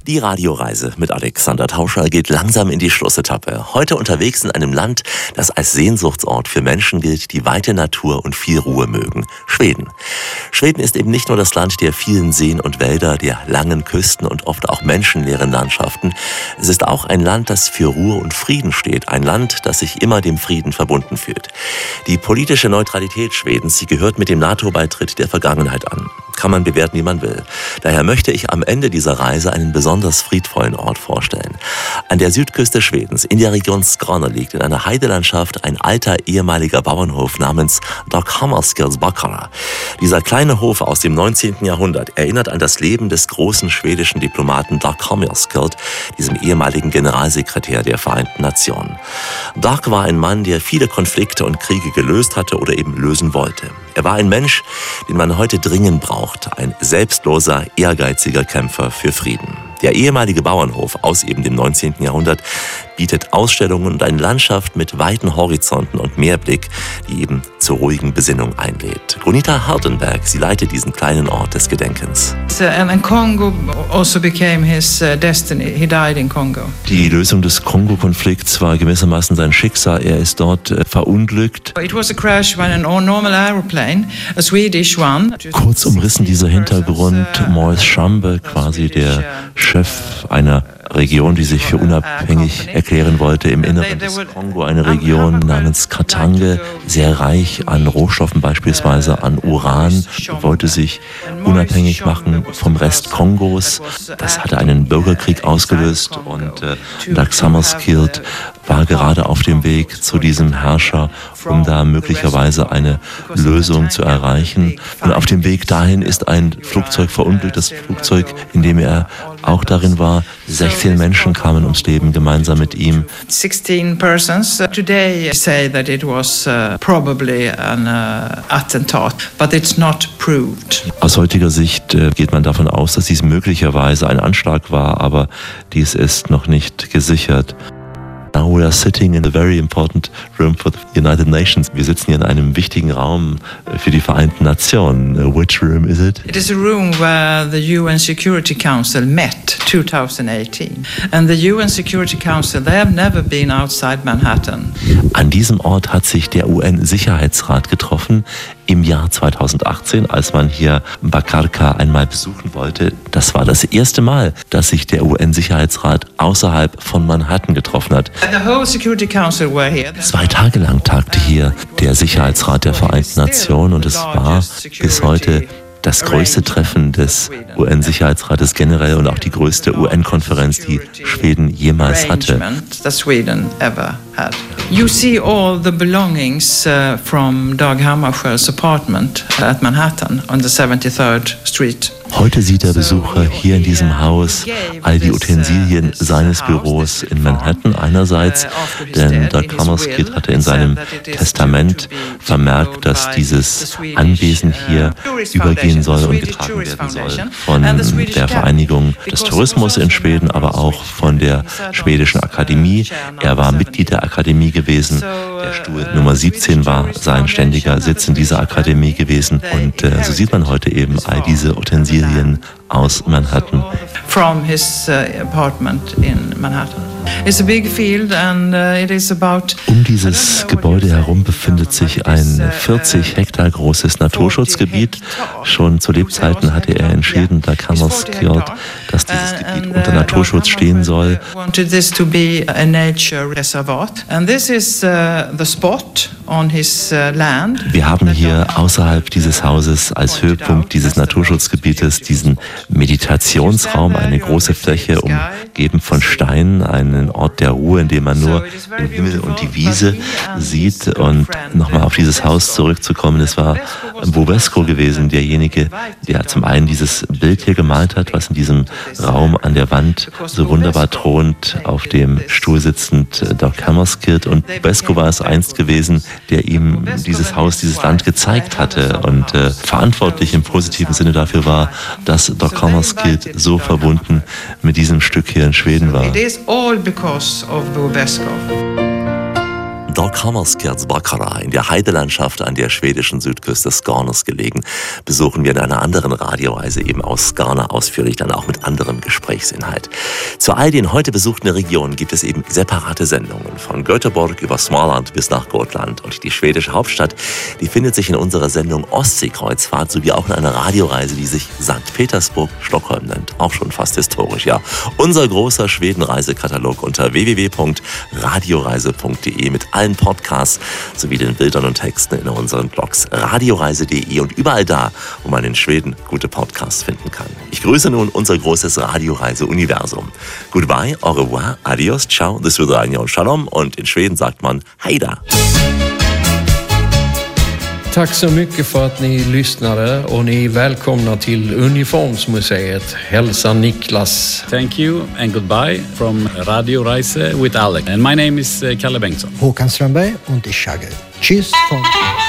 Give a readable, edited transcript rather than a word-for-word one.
Die Radioreise mit Alexander Tauscher geht langsam in die Schlussetappe. Heute unterwegs in einem Land, das als Sehnsuchtsort für Menschen gilt, die weite Natur und viel Ruhe mögen. Schweden. Schweden ist eben nicht nur das Land der vielen Seen und Wälder, der langen Küsten und oft auch menschenleeren Landschaften. Es ist auch ein Land, das für Ruhe und Frieden steht. Ein Land, das sich immer dem Frieden verbunden fühlt. Die politische Neutralität Schwedens, sie gehört mit dem NATO-Beitritt der Vergangenheit an. Kann man bewerten, wie man will. Daher möchte ich am Ende dieser Reise einen besonders friedvollen Ort vorstellen. An der Südküste Schwedens, in der Region Skåne, liegt in einer Heidelandschaft ein alter ehemaliger Bauernhof namens Dag Hammarskjöldsbackar. Dieser kleine Hof aus dem 19. Jahrhundert erinnert an das Leben des großen schwedischen Diplomaten Dag Hammarskjöld, diesem ehemaligen Generalsekretär der Vereinten Nationen. Dag war ein Mann, der viele Konflikte und Kriege gelöst hatte oder eben lösen wollte. Er war ein Mensch, den man heute dringend braucht. Ein selbstloser, ehrgeiziger Kämpfer für Frieden. Der ehemalige Bauernhof aus eben dem 19. Jahrhundert bietet Ausstellungen und eine Landschaft mit weiten Horizonten und Meerblick, die eben zur ruhigen Besinnung einlädt. Gunita Hardenberg, sie leitet diesen kleinen Ort des Gedenkens. And Congo also became his destiny. He died in Congo. Die Lösung des Kongo-Konflikts war gewissermaßen sein Schicksal. Er ist dort verunglückt. It was a crash by a normal airplane, a Swedish one. Kurz umrissen dieser Hintergrund Maurice Schambe, quasi der Chef einer Region, die sich für unabhängig erklären wollte im Inneren des Kongo, eine Region namens Katange, sehr reich an Rohstoffen, beispielsweise an Uran, wollte sich unabhängig machen vom Rest Kongos. Das hatte einen Bürgerkrieg ausgelöst und Dag Hammarskjöld war gerade auf dem Weg zu diesem Herrscher, um da möglicherweise eine Lösung zu erreichen. Und auf dem Weg dahin ist ein Flugzeug verunglückt, das Flugzeug, in dem er auch darin war. 16 Menschen kamen ums Leben gemeinsam mit ihm. 16 persons. Today say that it was probably an attentat, but it's not proved. Aus heutiger Sicht geht man davon aus, dass dies möglicherweise ein Anschlag war, aber dies ist noch nicht gesichert. Now we are sitting in a very important room for the United Nations. Wir sitzen hier in einem wichtigen Raum für die Vereinten Nationen. Which room is it? It is a room where the UN Security Council met 2018. And the UN Security Council, they have never been outside Manhattan. An diesem Ort hat sich der UN-Sicherheitsrat getroffen im Jahr 2018, als man hier Bakarka einmal besuchen wollte. Das war das erste Mal, dass sich der UN-Sicherheitsrat außerhalb von Manhattan getroffen hat. 2 Tage lang tagte hier der Sicherheitsrat der Vereinten Nationen und es war bis heute das größte Treffen des UN-Sicherheitsrates generell und auch die größte UN-Konferenz, die Schweden jemals hatte. You see all the belongings from Dag Hammarskjöld's apartment at Manhattan on the 73rd Street. Heute sieht der Besucher hier in diesem Haus all die Utensilien seines Büros in Manhattan einerseits, denn Dag Hammarskjöld hatte in seinem Testament vermerkt, dass dieses Anwesen hier übergehen soll und getragen werden soll von der Vereinigung des Tourismus in Schweden, aber auch von der Schwedischen Akademie. Er war Mitglied der Akademie gewesen. Der Stuhl Nummer 17 war sein ständiger Sitz in dieser Akademie gewesen und so sieht man heute eben all diese Utensilien aus Manhattan. From his apartment in Manhattan. It's a big field and it is about. Um dieses Gebäude herum befindet sich ein 40 Hektar großes Naturschutzgebiet. Schon zu Lebzeiten hatte er entschieden, Dag Hammarskjöld, dass dieses Gebiet unter Naturschutz stehen soll. Wanted this to be a nature reservat and this is the spot on his land. Wir haben hier außerhalb dieses Hauses als Höhepunkt dieses Naturschutzgebietes diesen Meditationsraum, eine große Fläche umgeben von Steinen, einen Ort der Ruhe, in dem man nur den Himmel und die Wiese sieht. Und nochmal auf dieses Haus zurückzukommen, es war Bobesco gewesen, derjenige, der zum einen dieses Bild hier gemalt hat, was in diesem Raum an der Wand so wunderbar thront, auf dem Stuhl sitzend Dag Hammarskjöld. Und Bobesco war es einst gewesen, der ihm dieses Haus, dieses Land gezeigt hatte und verantwortlich im positiven Sinne dafür war, dass Dag Hammarskjöld so verbunden mit diesem Stück hier in Schweden war. Dag Hammarskjärdsbackara in der Heidelandschaft an der schwedischen Südküste Skånes gelegen, besuchen wir in einer anderen Radioreise eben aus Skåne ausführlich, dann auch mit anderem Gesprächsinhalt. Zu all den heute besuchten Regionen gibt es eben separate Sendungen, von Göteborg über Småland bis nach Gotland. Und die schwedische Hauptstadt, die findet sich in unserer Sendung Ostseekreuzfahrt sowie auch in einer Radioreise, die sich St. Petersburg-Stockholm nennt. Auch schon fast historisch, ja. Unser großer Schweden-Reisekatalog unter www.radioreise.de mit allen Podcasts sowie den Bildern und Texten in unseren Blogs radioreise.de und überall da, wo man in Schweden gute Podcasts finden kann. Ich grüße nun unser großes Radioreise-Universum. Goodbye, au revoir, adios, ciao, das wird und shalom und in Schweden sagt man Heida. Tack så mycket för att ni lyssnade och ni är välkomna till Uniformsmuseet. Hälsa Niklas. Thank you and goodbye from Radio Reise with Alex. And my name is Kalle Bengtsson. Håkan Strömberg und ich sage Tschüss von